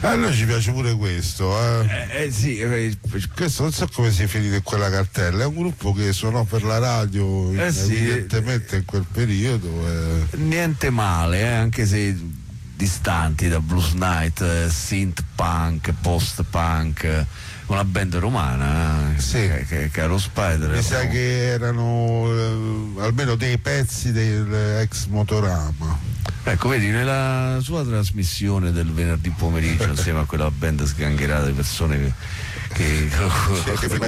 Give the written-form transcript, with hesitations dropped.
A noi ci piace pure questo, sì, questo non so come si è finito in quella cartella, è un gruppo che suonò per la radio evidentemente in quel periodo. Niente male, anche se distanti da Blues Night, synth punk, post punk, una band romana che era lo Spider. Mi sa che erano almeno dei pezzi del ex Motorama. Ecco, vedi, nella sua trasmissione del venerdì pomeriggio insieme a quella band sgangherata di persone che